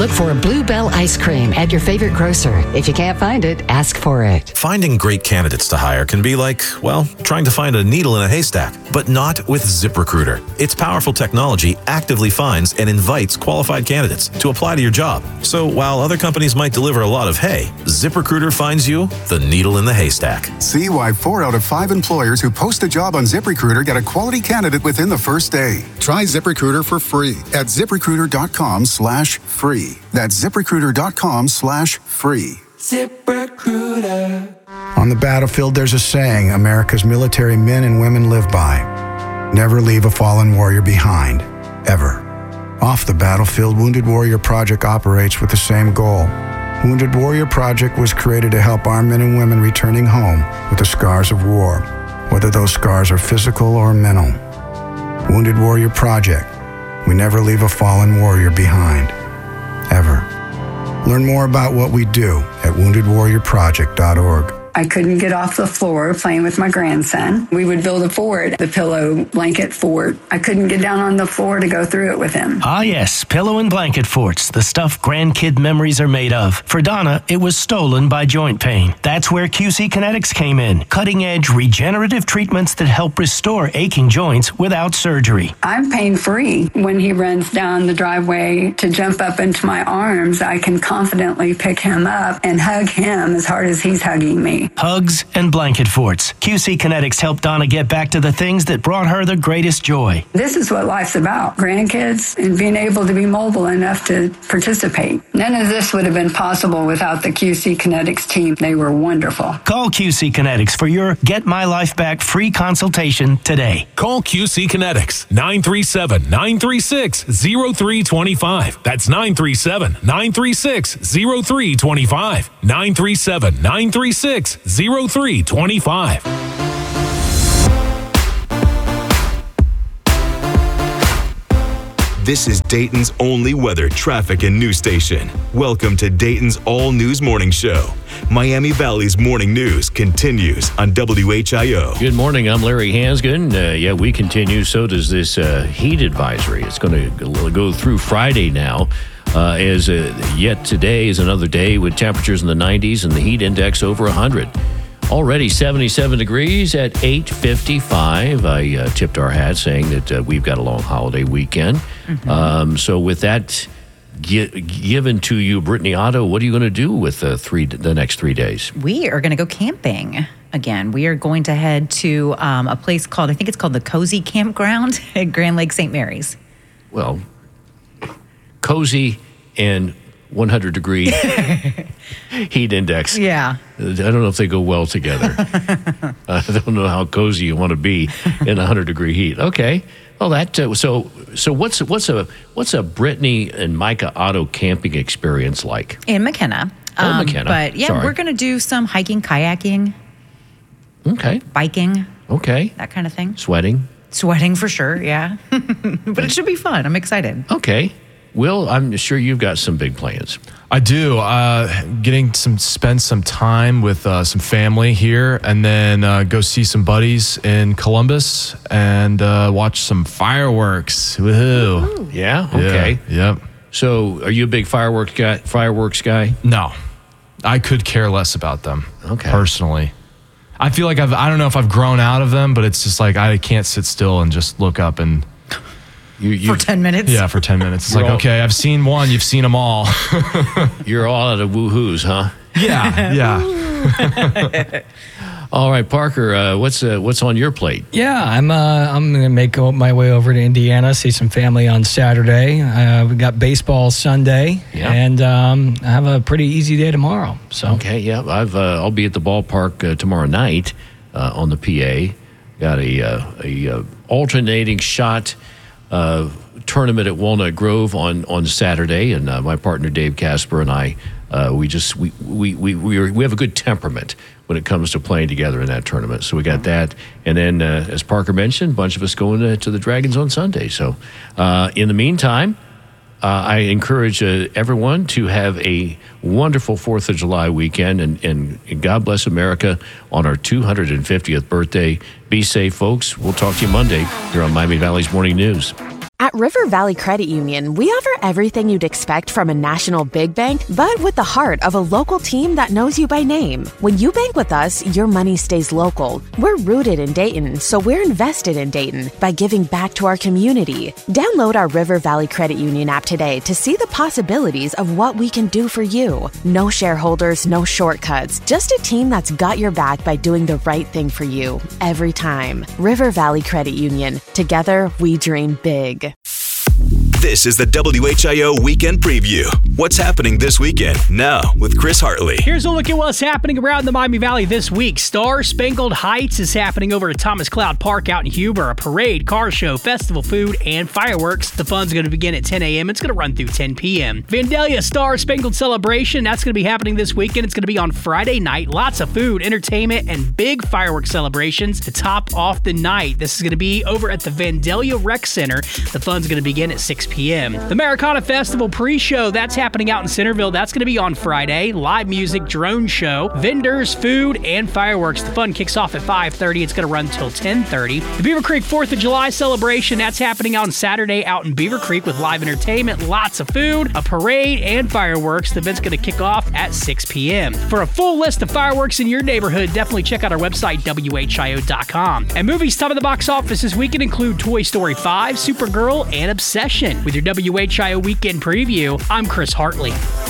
Look for Bluebell ice cream at your favorite grocer. If you can't find it, ask for it. Finding great candidates to hire can be like, well, trying to find a needle in a haystack, but not with ZipRecruiter. Its powerful technology actively finds and invites qualified candidates to apply to your job. So while other companies might deliver a lot of hay, ZipRecruiter finds you the needle in the haystack. See why 4 out of 5 employers who post a job on ZipRecruiter get a quality candidate within the first day. Try ZipRecruiter for free at ZipRecruiter.com/free. That's ZipRecruiter.com/free. ZipRecruiter. On the battlefield, there's a saying America's military men and women live by. Never leave a fallen warrior behind, ever. Off the battlefield, Wounded Warrior Project operates with the same goal. Wounded Warrior Project was created to help our men and women returning home with the scars of war, whether those scars are physical or mental. Wounded Warrior Project. We never leave a fallen warrior behind, ever. Learn more about what we do at woundedwarriorproject.org. I couldn't get off the floor playing with my grandson. We would build a fort, the pillow blanket fort. I couldn't get down on the floor to go through it with him. Ah, yes, pillow and blanket forts, the stuff grandkid memories are made of. For Donna, it was stolen by joint pain. That's where QC Kinetics came in. Cutting-edge regenerative treatments that help restore aching joints without surgery. I'm pain-free. When he runs down the driveway to jump up into my arms, I can confidently pick him up and hug him as hard as he's hugging me. Hugs and blanket forts. QC Kinetics helped Donna get back to the things that brought her the greatest joy. This is what life's about. Grandkids and being able to be mobile enough to participate. None of this would have been possible without the QC Kinetics team. They were wonderful. Call QC Kinetics for your Get My Life Back free consultation today. Call QC Kinetics, 937-936-0325. That's 937-936-0325. 937-936-0325. This is Dayton's only weather, traffic, and news station. Welcome to Dayton's All News Morning Show. Miami Valley's morning news continues on WHIO. Good morning. I'm Larry Hansgen. We continue. So does this heat advisory. It's going to go through Friday now. Yet today is another day with temperatures in the 90s and the heat index over 100. Already 77 degrees at 8:55. I tipped our hat saying that we've got a long holiday weekend. Mm-hmm. So with that given to you, Brittany Otto, what are you going to do with the next 3 days? We are going to go camping again. We are going to head to a place called, I think it's called the Cozy Campground at Grand Lake St. Mary's. Well, cozy and 100-degree heat index. Yeah. I don't know if they go well together. I don't know how cozy you want to be in 100-degree heat. Okay. Well, so what's a Brittany and Micah Otto camping experience like? In McKenna. McKenna. But yeah, we're going to do some hiking, kayaking. Okay. Biking. Okay. That kind of thing. Sweating for sure, yeah. But it should be fun. I'm excited. Okay. Will, I'm sure you've got some big plans. I do. Spend some time with some family here, and then go see some buddies in Columbus and watch some fireworks. Woohoo! Yeah. Okay. Yeah, yep. So, are you a big fireworks guy? No, I could care less about them. Okay. Personally, I feel like I don't know if I've grown out of them, but it's just like I can't sit still and just look up and. For 10 minutes? Yeah, for 10 minutes. It's like, okay, I've seen one, you've seen them all. You're all out of woohoos, huh? Yeah. All right, Parker, what's on your plate? Yeah, I'm going to make my way over to Indiana, see some family on Saturday. We got baseball Sunday, and I have a pretty easy day tomorrow. So okay, yeah, I'll be at the ballpark tomorrow night on the PA. Got a alternating shot tournament at Walnut Grove on Saturday, and my partner Dave Casper and I we have a good temperament when it comes to playing together in that tournament. So we got that, and then as Parker mentioned, a bunch of us going to the Dragons on Sunday. So in the meantime, I encourage everyone to have a wonderful 4th of July weekend, and God bless America on our 250th birthday. Be safe, folks. We'll talk to you Monday here on Miami Valley's Morning News. At River Valley Credit Union, we offer everything you'd expect from a national big bank, but with the heart of a local team that knows you by name. When you bank with us, your money stays local. We're rooted in Dayton, so we're invested in Dayton by giving back to our community. Download our River Valley Credit Union app today to see the possibilities of what we can do for you. No shareholders, no shortcuts, just a team that's got your back by doing the right thing for you every time. River Valley Credit Union. Together, we dream big. This is the WHIO Weekend Preview. What's happening this weekend? Now with Chris Hartley. Here's a look at what's happening around the Miami Valley this week. Star Spangled Heights is happening over at Thomas Cloud Park out in Huber. A parade, car show, festival food, and fireworks. The fun's going to begin at 10 a.m. It's going to run through 10 p.m. Vandalia Star Spangled Celebration. That's going to be happening this weekend. It's going to be on Friday night. Lots of food, entertainment, and big fireworks celebrations to top off the night. This is going to be over at the Vandalia Rec Center. The fun's going to begin at 6 p.m. The Americana Festival pre-show, that's happening out in Centerville. That's going to be on Friday. Live music, drone show, vendors, food, and fireworks. The fun kicks off at 5:30. It's going to run till 10:30. The Beaver Creek 4th of July celebration, that's happening on Saturday out in Beaver Creek with live entertainment, lots of food, a parade, and fireworks. The event's going to kick off at 6 p.m. For a full list of fireworks in your neighborhood, definitely check out our website, WHIO.com. And movies top of the box office this weekend include Toy Story 5, Supergirl, and Obsession. With your WHIO Weekend Preview, I'm Chris Hartley.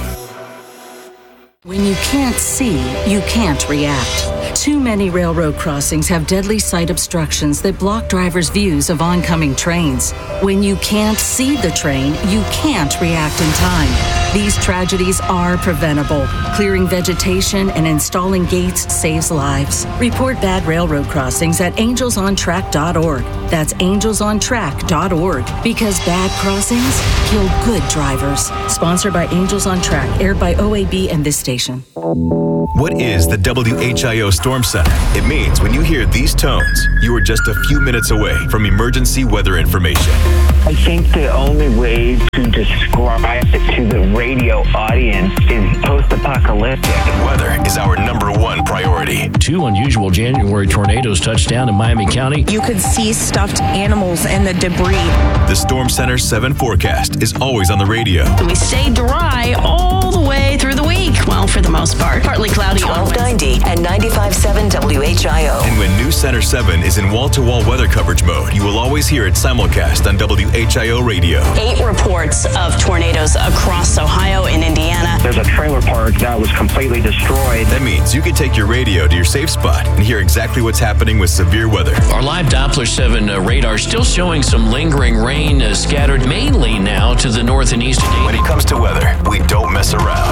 When you can't see, you can't react. Too many railroad crossings have deadly sight obstructions that block drivers' views of oncoming trains. When you can't see the train, you can't react in time. These tragedies are preventable. Clearing vegetation and installing gates saves lives. Report bad railroad crossings at angelsontrack.org. That's angelsontrack.org. Because bad crossings kill good drivers. Sponsored by Angels on Track, aired by OAB and this station. What is the WHIO Storm Center? It means when you hear these tones, you are just a few minutes away from emergency weather information. I think the only way to describe it to the radio audience is post-apocalyptic. Weather is our #1 priority. 2 unusual January tornadoes touched down in Miami County. You could see stuffed animals and the debris. The Storm Center 7 forecast is always on the radio. We stay dry all the way through the week. Well, for the most part. Partly cloudy. 1290 and 95.7 WHIO. And when News Center 7 is in wall-to-wall weather coverage mode, you will always hear it simulcast on WHIO radio. 8 reports of tornadoes across Ohio and Indiana. There's a trailer park that was completely destroyed. That means you can take your radio to your safe spot and hear exactly what's happening with severe weather. Our live Doppler 7 radar still showing some lingering rain scattered mainly now to the north and east. When it comes to weather, we don't mess around.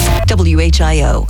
WHIO.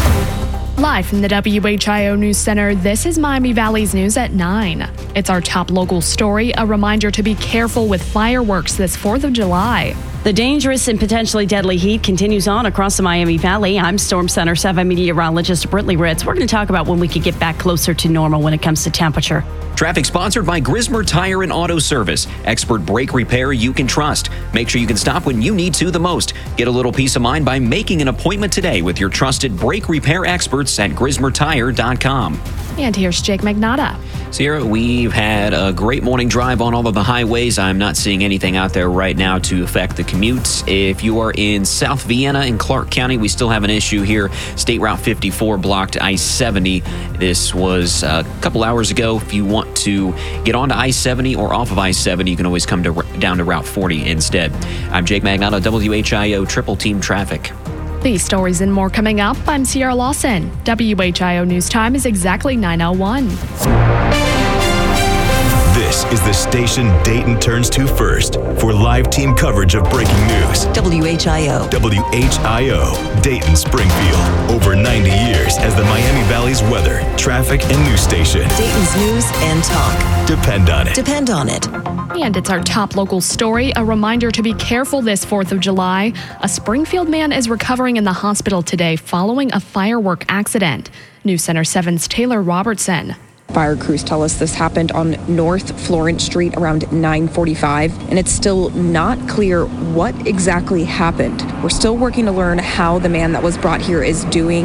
Live from the WHIO News Center, this is Miami Valley's news at 9. It's our top local story, a reminder to be careful with fireworks this 4th of July. The dangerous and potentially deadly heat continues on across the Miami Valley. I'm Storm Center 7 meteorologist Brittany Ritz. We're going to talk about when we could get back closer to normal when it comes to temperature. Traffic sponsored by Grismer Tire and Auto Service. Expert brake repair you can trust. Make sure you can stop when you need to the most. Get a little peace of mind by making an appointment today with your trusted brake repair experts at GrismerTire.com. And here's Jake Magnotta. Sierra, we've had a great morning drive on all of the highways. I'm not seeing anything out there right now to affect the commutes. If you are in South Vienna and Clark County, we still have an issue here. State Route 54 blocked I-70. This was a couple hours ago. If you want to get onto I-70 or off of I-70, you can always come down to Route 40 instead. I'm Jake Magnotta, WHIO Triple Team Traffic. These stories and more coming up. I'm Sierra Lawson. WHIO News Time is exactly 9:01. This is the station Dayton turns to first for live team coverage of breaking news. WHIO. WHIO, Dayton Springfield. Over 90 years as the Miami Valley's weather, traffic, and news station. Dayton's news and talk. Depend on it. Depend on it. And it's our top local story, a reminder to be careful this 4th of July. A Springfield man is recovering in the hospital today following a firework accident. News Center 7's Taylor Robertson. Fire crews tell us this happened on North Florence Street around 9:45, and it's still not clear what exactly happened. We're still working to learn how the man that was brought here is doing.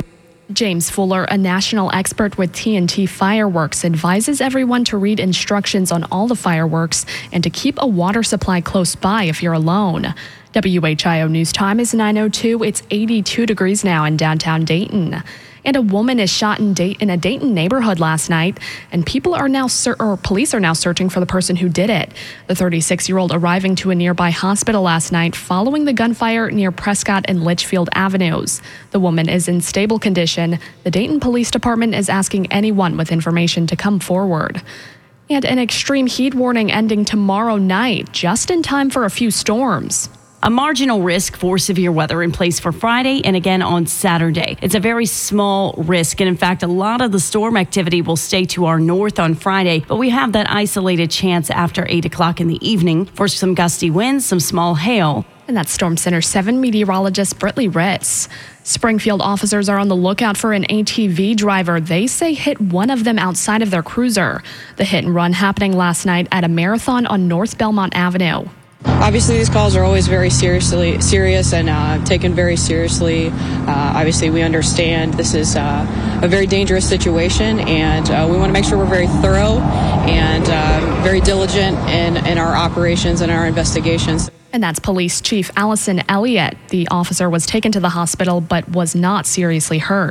James Fuller, a national expert with TNT Fireworks, advises everyone to read instructions on all the fireworks and to keep a water supply close by if you're alone. WHIO News Time is 9:02. It's 82 degrees now in downtown Dayton. And a woman is shot in a Dayton neighborhood last night, and police are now searching for the person who did it. The 36-year-old arriving to a nearby hospital last night following the gunfire near Prescott and Litchfield Avenues. The woman is in stable condition. The Dayton Police Department is asking anyone with information to come forward. And an extreme heat warning ending tomorrow night, just in time for a few storms. A marginal risk for severe weather in place for Friday and again on Saturday. It's a very small risk, and in fact, a lot of the storm activity will stay to our north on Friday, but we have that isolated chance after 8 o'clock in the evening for some gusty winds, some small hail. And that's Storm Center 7 meteorologist Britley Ritz. Springfield officers are on the lookout for an ATV driver they say hit one of them outside of their cruiser. The hit and run happening last night at a marathon on North Belmont Avenue. Obviously, these calls are always very serious and taken very seriously. Obviously, we understand this is a very dangerous situation, and we want to make sure we're very thorough and very diligent in our operations and our investigations. And that's Police Chief Allison Elliott. The officer was taken to the hospital but was not seriously hurt.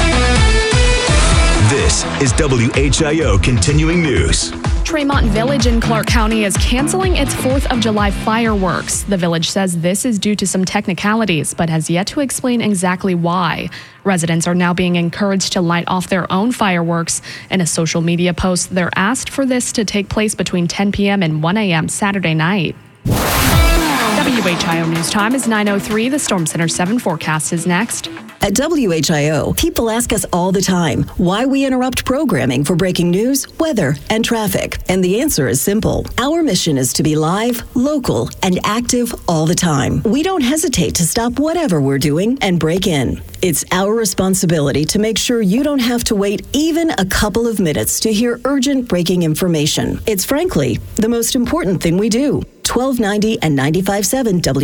This is WHIO Continuing News. Tremont Village in Clark County is canceling its 4th of July fireworks. The village says this is due to some technicalities, but has yet to explain exactly why. Residents are now being encouraged to light off their own fireworks. In a social media post, they're asked for this to take place between 10 p.m. and 1 a.m. Saturday night. WHIO News Time is 9:03. The Storm Center 7 forecast is next. At WHIO, people ask us all the time why we interrupt programming for breaking news, weather, and traffic. And the answer is simple. Our mission is to be live, local, and active all the time. We don't hesitate to stop whatever we're doing and break in. It's our responsibility to make sure you don't have to wait even a couple of minutes to hear urgent breaking information. It's frankly the most important thing we do. 1290 and 95.7 WHIO.